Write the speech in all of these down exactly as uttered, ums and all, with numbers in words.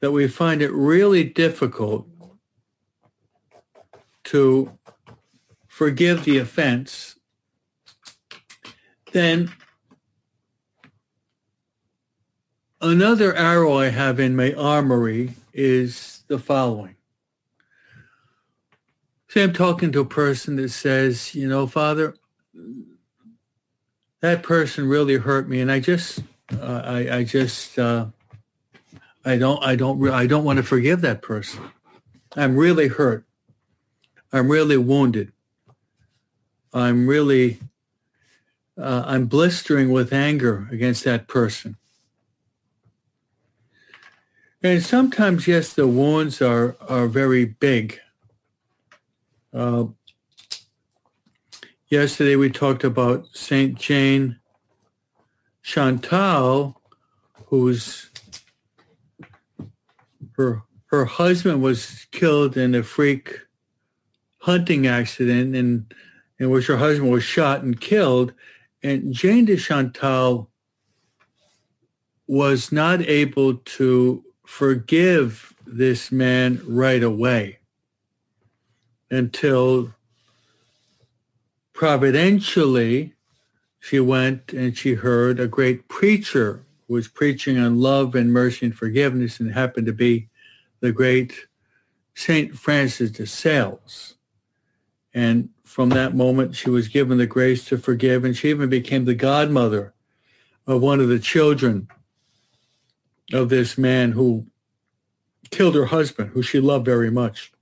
that we find it really difficult to forgive the offense, then another arrow I have in my armory is the following. Say I'm talking to a person that says, you know, Father, that person really hurt me, and I just, uh, I, I just, uh, I don't, I don't, I don't want to forgive that person. I'm really hurt. I'm really wounded. I'm really, uh, I'm blistering with anger against that person. And sometimes, yes, the wounds are, are very big. Uh, yesterday we talked about Saint Jane Chantal, whose her her husband was killed in a freak hunting accident in, in which her husband was shot and killed. And Jane de Chantal was not able to forgive this man right away until providentially she went and she heard a great preacher who was preaching on love and mercy and forgiveness, and happened to be the great Saint Francis de Sales. And from that moment, she was given the grace to forgive, and she even became the godmother of one of the children of this man who killed her husband, who she loved very much.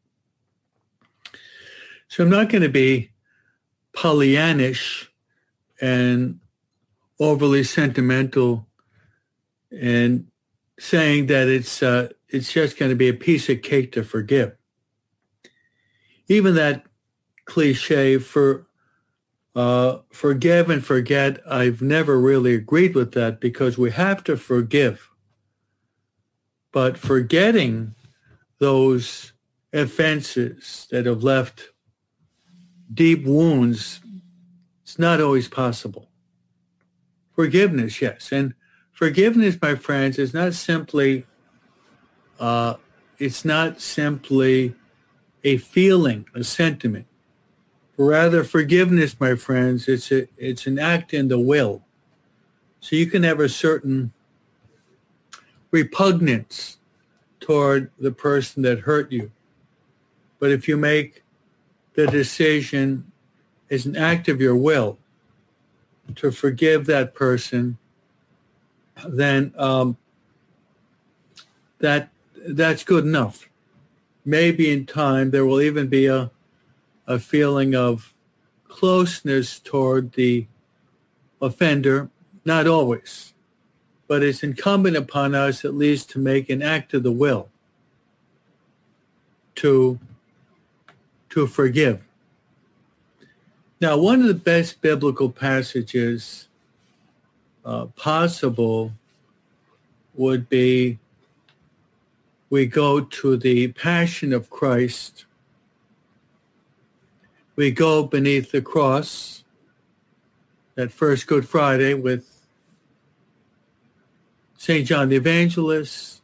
So I'm not going to be Pollyannish and overly sentimental and saying that it's uh, it's just going to be a piece of cake to forgive. Even that cliche for uh, forgive and forget, I've never really agreed with that, because we have to forgive. But forgetting those offenses that have left deep wounds, it's not always possible. Forgiveness, yes. And forgiveness, my friends, is not simply, uh, it's not simply a feeling, a sentiment. Rather, forgiveness, my friends, it's a, it's an act in the will. So you can have a certain repugnance toward the person that hurt you. But if you make the decision as an act of your will to forgive that person, then um, that that's good enough. Maybe in time there will even be a, a feeling of closeness toward the offender, not always. But it's incumbent upon us at least to make an act of the will to, to forgive. Now, one of the best biblical passages uh, possible would be, we go to the Passion of Christ. We go beneath the cross, that first Good Friday, with Saint John the Evangelist,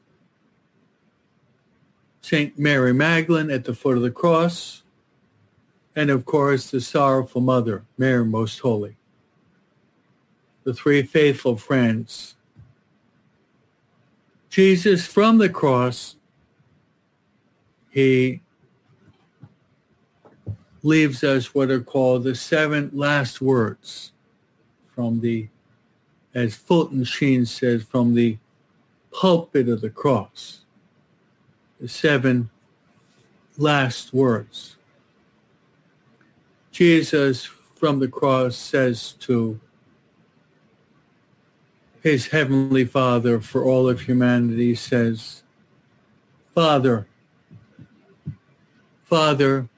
Saint Mary Magdalene at the foot of the cross, and of course the Sorrowful Mother, Mary Most Holy. The three faithful friends. Jesus, from the cross, he leaves us what are called the seven last words from the, as Fulton Sheen says, from the pulpit of the cross. The seven last words. Jesus from the cross says to his heavenly Father for all of humanity, says, Father, Father,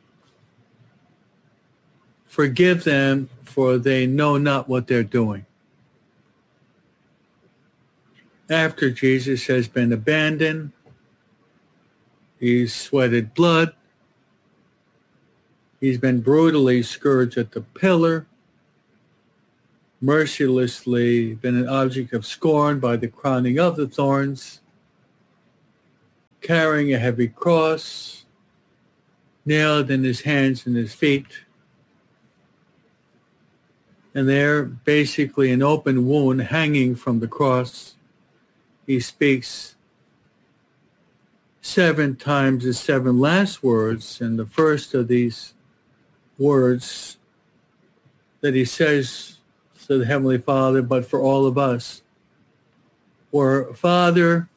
forgive them, for they know not what they're doing. After Jesus has been abandoned, he's sweated blood, he's been brutally scourged at the pillar, mercilessly been an object of scorn by the crowning of the thorns. carrying a heavy cross, nailed in his hands and his feet. And there, basically an open wound hanging from the cross, he speaks seven times the seven last words. And the first of these words that he says to the Heavenly Father, but for all of us, were, Father,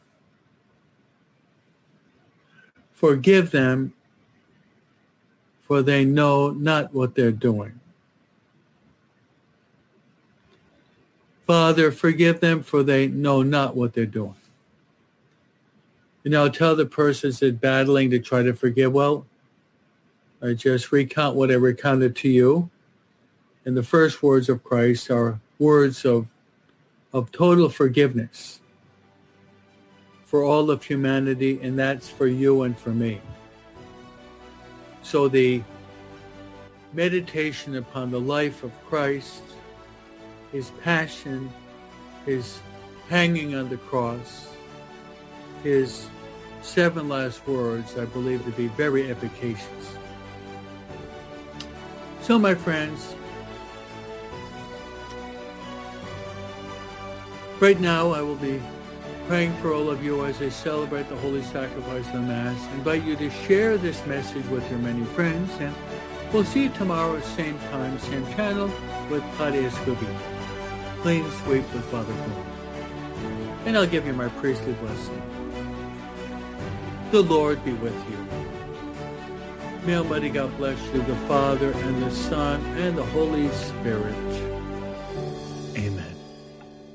forgive them, for they know not what they're doing. Father, forgive them, for they know not what they're doing. You know, tell the persons that battling to try to forgive, well, I just recount what I recounted to you. And the first words of Christ are words of, of total forgiveness for all of humanity, and that's for you and for me. So the meditation upon the life of Christ, his passion, his hanging on the cross, his seven last words, I believe to be very efficacious. So, my friends, right now I will be praying for all of you as I celebrate the Holy Sacrifice of the Mass. I invite you to share this message with your many friends, and we'll see you tomorrow, same time, same channel, with Claudia Escobedo. Clean sweep with Father Paul. And I'll give you my priestly blessing. The Lord be with you. May Almighty God bless you, the Father, and the Son, and the Holy Spirit.